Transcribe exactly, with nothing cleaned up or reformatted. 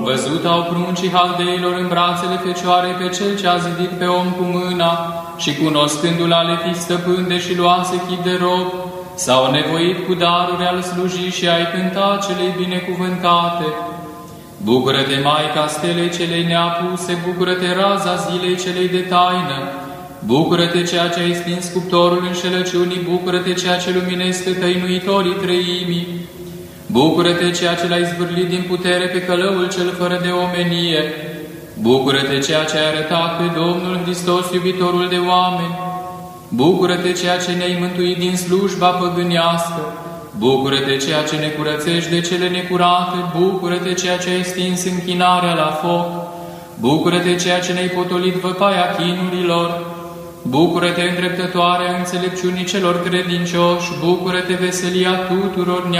Văzut au pruncii haldeilor în brațele Fecioarei pe Cel ce a zidit pe om cu mâna și cunoscându-l ale fi stăpân, deși luase chip de rob, s-au nevoit cu daruri al slujii și ai cânta celei binecuvântate. Bucură-te, Maica stelei celei neapuse, bucură-te, raza zilei celei de taină, bucură-te, ceea ce ai stins cuptorul înșelăciunii, bucură-te, ceea ce luminezi pe tăinuitorii treimii, bucură-te, ceea ce l-ai zvârlit din putere pe călăul cel fără de omenie, bucură-te, ceea ce ai arătat pe Domnul Hristos, iubitorul de oameni, bucură-te, ceea ce ne-ai mântuit din slujba păgânească, bucură-te, ceea ce ne curățești de cele necurate, bucură-te, ceea ce ai stins închinarea la foc, bucură-te, ceea ce ne-ai potolit văpaia chinurilor, bucură-te, îndreptătoarea înțelepciunii celor credincioși, bucură-te, veselia tuturor